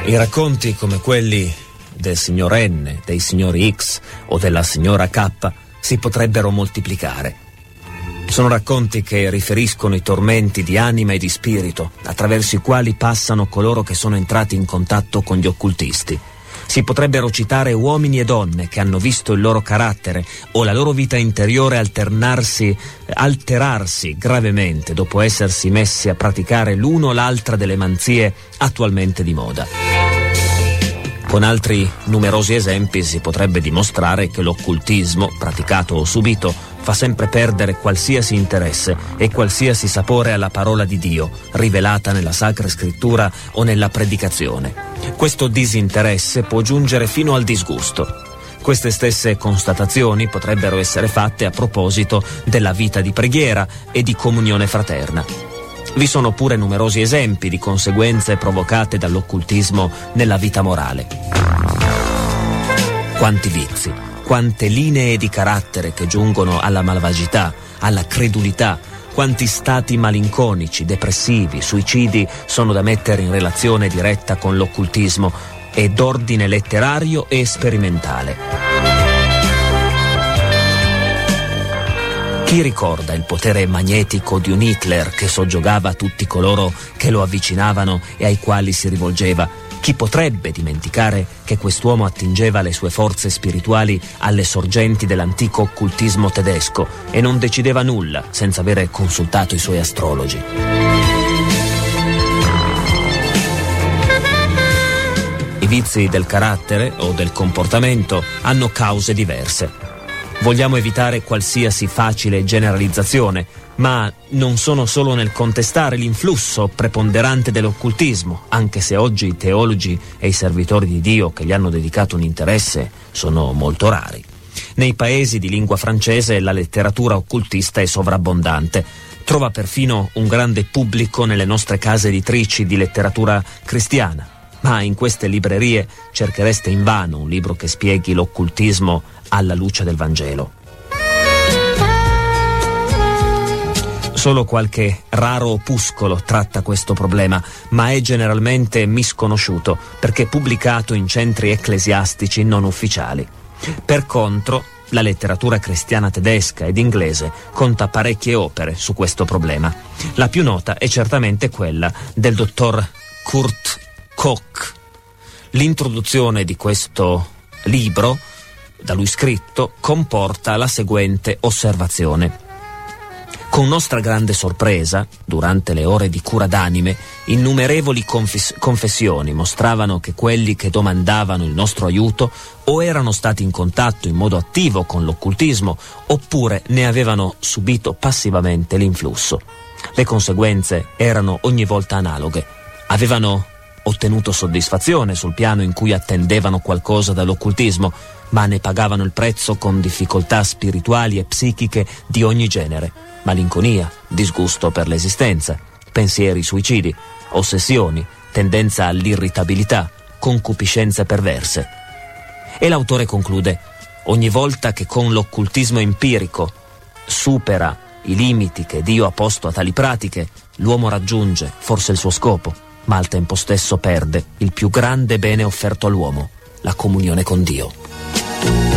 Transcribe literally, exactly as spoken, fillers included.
I racconti come quelli del signor N, dei signori X o della signora K si potrebbero moltiplicare. Sono racconti che riferiscono i tormenti di anima e di spirito attraverso i quali passano coloro che sono entrati in contatto con gli occultisti. Si potrebbero citare uomini e donne che hanno visto il loro carattere o la loro vita interiore alternarsi, alterarsi gravemente dopo essersi messi a praticare l'uno o l'altra delle manzie attualmente di moda. Con altri numerosi esempi si potrebbe dimostrare che l'occultismo, praticato o subito, fa sempre perdere qualsiasi interesse e qualsiasi sapore alla parola di Dio, rivelata nella Sacra Scrittura o nella predicazione. Questo disinteresse può giungere fino al disgusto. Queste stesse constatazioni potrebbero essere fatte a proposito della vita di preghiera e di comunione fraterna. Vi sono pure numerosi esempi di conseguenze provocate dall'occultismo nella vita morale. Quanti vizi, quante linee di carattere che giungono alla malvagità, alla credulità, quanti stati malinconici, depressivi, suicidi sono da mettere in relazione diretta con l'occultismo e d'ordine letterario e sperimentale. Chi ricorda il potere magnetico di un Hitler che soggiogava tutti coloro che lo avvicinavano e ai quali si rivolgeva? Chi potrebbe dimenticare che quest'uomo attingeva le sue forze spirituali alle sorgenti dell'antico occultismo tedesco e non decideva nulla senza avere consultato i suoi astrologi? I vizi del carattere o del comportamento hanno cause diverse. Vogliamo evitare qualsiasi facile generalizzazione, ma non sono solo nel contestare l'influsso preponderante dell'occultismo, anche se oggi i teologi e i servitori di Dio che gli hanno dedicato un interesse sono molto rari. Nei paesi di lingua francese la letteratura occultista è sovrabbondante. Trova perfino un grande pubblico nelle nostre case editrici di letteratura cristiana. Ma in queste librerie cerchereste invano un libro che spieghi l'occultismo alla luce del Vangelo. Solo qualche raro opuscolo tratta questo problema, ma è generalmente misconosciuto perché pubblicato in centri ecclesiastici non ufficiali. Per contro, la letteratura cristiana tedesca ed inglese conta parecchie opere su questo problema. La più nota è certamente quella del dottor Kurt Koch. L'introduzione di questo libro, da lui scritto, comporta la seguente osservazione. Con nostra grande sorpresa, durante le ore di cura d'anime, innumerevoli confes- confessioni mostravano che quelli che domandavano il nostro aiuto o erano stati in contatto in modo attivo con l'occultismo oppure ne avevano subito passivamente l'influsso. Le conseguenze erano ogni volta analoghe. Avevano ottenuto soddisfazione sul piano in cui attendevano qualcosa dall'occultismo, ma ne pagavano il prezzo con difficoltà spirituali e psichiche di ogni genere: malinconia, disgusto per l'esistenza, pensieri suicidi, ossessioni, tendenza all'irritabilità, concupiscenze perverse. E l'autore conclude: ogni volta che con l'occultismo empirico supera i limiti che Dio ha posto a tali pratiche, l'uomo raggiunge forse il suo scopo, ma al tempo stesso perde il più grande bene offerto all'uomo, la comunione con Dio.